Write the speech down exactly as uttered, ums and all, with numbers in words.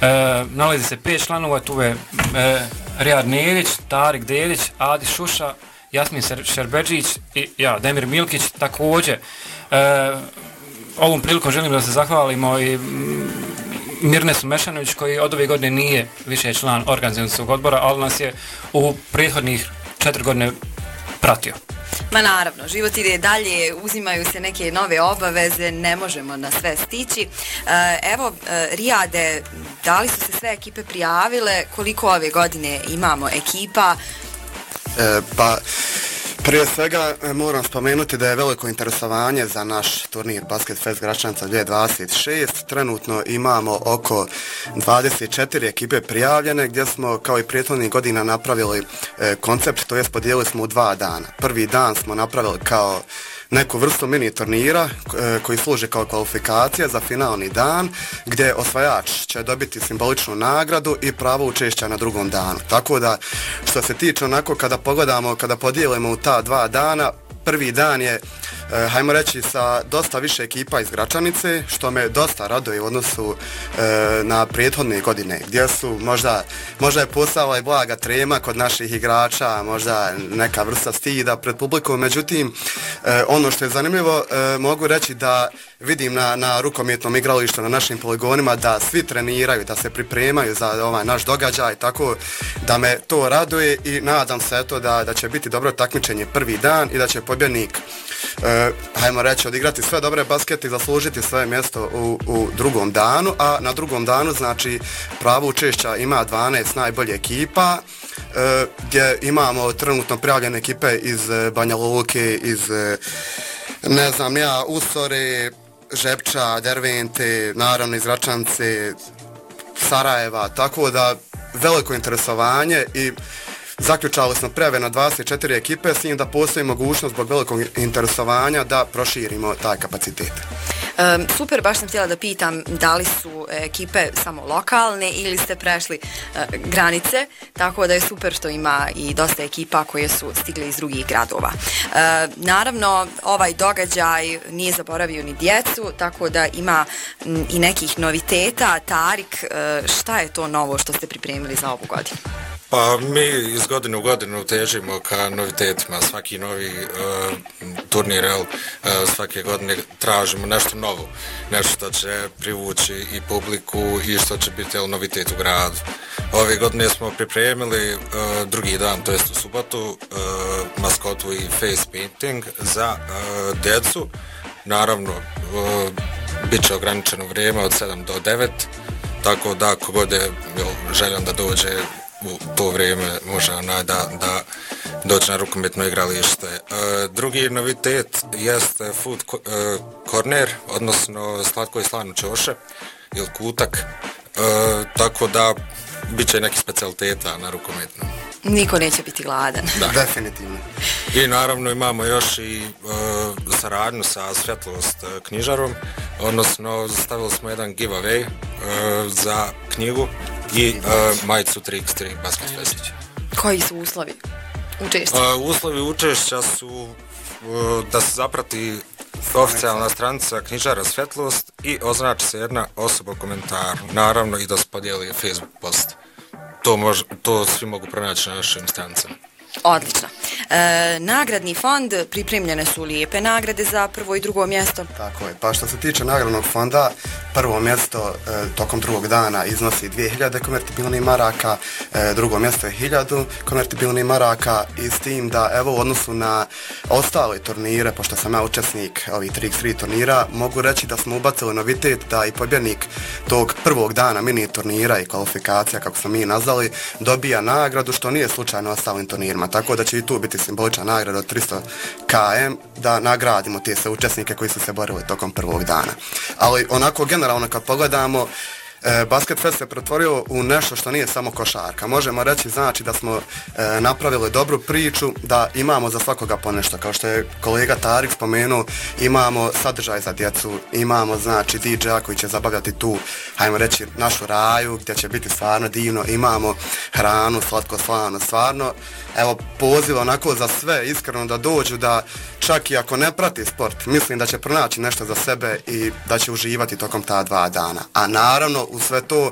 nalazi se pet članova, tu je e, Rijad Nedić, Tarik Dedić, Adi Šuša, Jasmin Šerbeđić i ja, Demir Milkić. Također, e, ovom prilikom želim da se zahvalimo i Mirnesu Mešanović, koji od ove godine nije više član organizacijskog odbora, ali nas je u prethodnih četiri godine pratio. Ma naravno, život ide dalje, uzimaju se neke nove obaveze, ne možemo na sve stići. Evo, Rijade, da li su se sve ekipe prijavile? Koliko ove godine imamo ekipa? E, pa... Prije svega moram spomenuti da je veliko interesovanje za naš turnir Basket Fest Gračanica dvije tisuće dvadeset šest. Trenutno imamo oko dvadeset četiri ekipe prijavljene, gdje smo kao i prethodnih godina napravili e, koncept, to jest podijelili smo u dva dana. Prvi dan smo napravili kao neku vrstu mini turnira e, koji služi kao kvalifikacija za finalni dan, gdje osvajač će dobiti simboličnu nagradu i pravo učešća na drugom danu. Tako da, što se tiče onako kada pogledamo, kada podijelimo u ta dva dana, prvi dan je, e, hajmo reći, sa dosta više ekipa iz Gračanice, što me dosta raduje u odnosu e, na prethodne godine, gdje su možda, možda je postala i blaga trema kod naših igrača, možda neka vrsta stida pred publikom, međutim, e, ono što je zanimljivo, e, mogu reći da vidim na, na rukometnom igralištu, na našim poligonima, da svi treniraju, da se pripremaju za ovaj naš događaj, tako da me to raduje i nadam se eto da, da će biti dobro takmičenje prvi dan i da će pobjednik, e, hajmo reći, odigrati sve dobre baskete i zaslužiti svoje mjesto u, u drugom danu, a na drugom danu, znači, pravo učešća ima dvanaest najbolje ekipa, e, gdje imamo trenutno prijavljene ekipe iz Banja Luke, iz, ne znam ja, Usore, Žepča, Dervente, naravno iz Račance, Sarajeva, tako da veliko interesovanje i zaključali smo prijave na dvadeset četiri ekipe, s tim da postoji mogućnost zbog velikog interesovanja da proširimo taj kapacitet. E, super, baš sam htjela da pitam da li su ekipe samo lokalne ili ste prešli e, granice, tako da je super što ima i dosta ekipa koje su stigle iz drugih gradova. E, naravno, ovaj događaj nije zaboravio ni djecu, tako da ima m, i nekih noviteta. Tarik, e, šta je to novo što ste pripremili za ovu godinu? Pa mi iz godine u godinu težimo ka novitetima, svaki novi uh, turnir, uh, svake godine tražimo nešto novo, nešto što će privući i publiku i što će biti jel, novitet u gradu. Ove godine smo pripremili uh, drugi dan, to jest u subotu, uh, maskotu i face painting za uh, djecu. Naravno, uh, bit će ograničeno vrijeme od sedam do devet, tako da kogod je željan da dođe u to vrijeme može onaj da, da doći na rukometno igralište. E, drugi novitet jeste food e, corner, odnosno slatko i slano čoše ili kutak, e, tako da bit će neki specialiteta na rukometnom. Niko neće biti gladan. Da, definitivno. I naravno imamo još i e, saradnju sa Svjetlost knjižarom, odnosno stavili smo jedan giveaway e, za knjigu i uh, majicu tri iks tri Basket Fest. Koji su uslovi učešća? Uh, uslovi učešća su uh, da se zaprati oficijalna stranica knjižara Svjetlost i označi se jedna osoba u komentaru. Naravno i da se podijeli Facebook post. To, mož, to svi mogu pronaći na našim stranicama. Odlično. E, nagradni fond, pripremljene su lijepe nagrade za prvo i drugo mjesto. Tako je. Pa što se tiče nagradnog fonda, prvo mjesto e, tokom drugog dana iznosi dvije hiljade konvertibilnih maraka, e, drugo mjesto je hiljadu konvertibilnih maraka i s tim da evo u odnosu na ostale turnire, pošto sam ja učesnik ovih tri iks tri turnira, mogu reći da smo ubacili novitet da i pobjednik tog prvog dana mini turnira i kvalifikacija, kako smo mi nazvali, dobija nagradu, što nije slučajno ostalim turnirima. Tako da će i tu biti simbolična nagrada od tristo kilometara da nagradimo te sve učesnike koji su se borili tokom prvog dana. Ali onako generalno kad pogledamo, E, Basket Fest se pretvorio u nešto što nije samo košarka. Možemo reći znači da smo e, napravili dobru priču, da imamo za svakoga po nešto. Kao što je kolega Tarik spomenuo, imamo sadržaj za djecu, imamo znači D J-a koji će zabavljati tu, hajmo reći, našu raju gdje će biti stvarno divno, imamo hranu, slatko slano, stvarno. Evo, poziv onako za sve, iskreno da dođu, da čak i ako ne prati sport, mislim da će pronaći nešto za sebe i da će uživati tokom ta dva dana. A naravno, u sve to